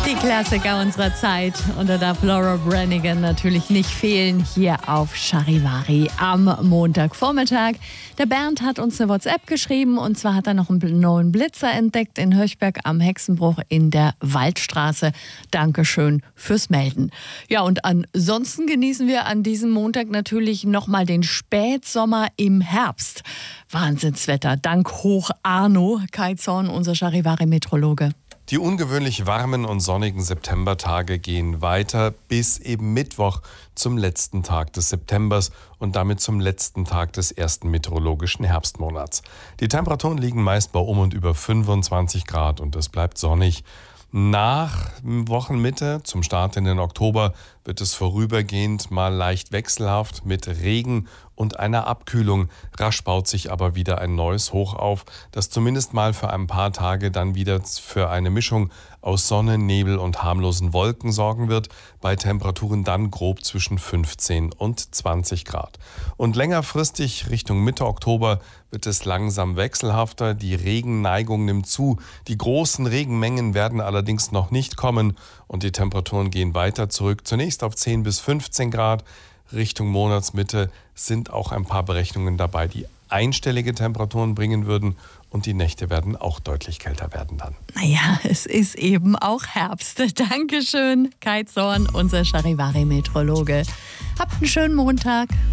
Die Klassiker unserer Zeit. Und da darf Laura Branigan natürlich nicht fehlen hier auf Charivari am Montagvormittag. Der Bernd hat uns eine WhatsApp geschrieben und zwar hat er noch einen neuen Blitzer entdeckt in Höchberg am Hexenbruch in der Waldstraße. Dankeschön fürs Melden. Ja, und ansonsten genießen wir an diesem Montag natürlich nochmal den Spätsommer im Herbst. Wahnsinnswetter, dank Hoch Arno. Kai Zorn, unser Charivari-Meteorologe. Die ungewöhnlich warmen und sonnigen Septembertage gehen weiter bis eben Mittwoch zum letzten Tag des Septembers und damit zum letzten Tag des ersten meteorologischen Herbstmonats. Die Temperaturen liegen meist bei und über 25 Grad und es bleibt sonnig. Nach Wochenmitte, zum Start in den Oktober, wird es vorübergehend mal leicht wechselhaft mit Regen und einer Abkühlung. Rasch baut sich aber wieder ein neues Hoch auf, das zumindest mal für ein paar Tage dann wieder für eine Mischung aus Sonne, Nebel und harmlosen Wolken sorgen wird, bei Temperaturen dann grob zwischen 15 und 20 Grad. Und längerfristig Richtung Mitte Oktober wird es langsam wechselhafter, die Regenneigung nimmt zu, die großen Regenmengen werden allerdings noch nicht kommen und die Temperaturen gehen weiter zurück, zunächst auf 10 bis 15 Grad. Richtung Monatsmitte sind auch ein paar Berechnungen dabei, die einstellige Temperaturen bringen würden und die Nächte werden auch deutlich kälter werden dann. Naja, es ist eben auch Herbst. Dankeschön, Kai Zorn, unser Charivari-Meteorologe. Habt einen schönen Montag.